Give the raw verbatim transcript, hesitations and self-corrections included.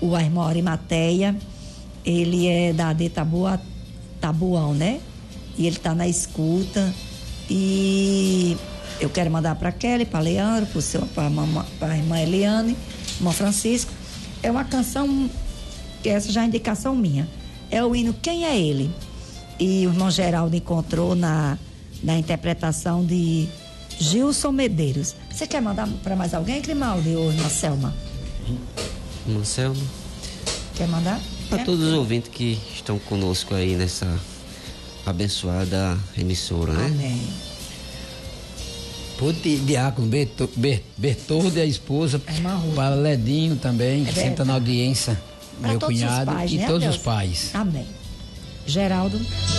o irmão Arimateia, ele é da de Tabua, Tabuão, né? E ele tá na escuta. E eu quero mandar para Kelly, para Leandro, para a irmã Eliane, irmã Francisco. É uma canção, que essa já é indicação minha. É o hino Quem é Ele? E o irmão Geraldo encontrou na, na interpretação de Gilson Medeiros. Você quer mandar para mais alguém, Grimaldi, ou irmã Selma? Irmã Selma. Quer mandar? Para é? todos os ouvintes que estão conosco aí nessa abençoada emissora, né? Amém. Por Diácono Berto, Ber, Bertoldo e a esposa, é para Ledinho também, que é senta na audiência, pra meu todos cunhado os pais, e né, todos Deus? os pais. Amém. Geraldo.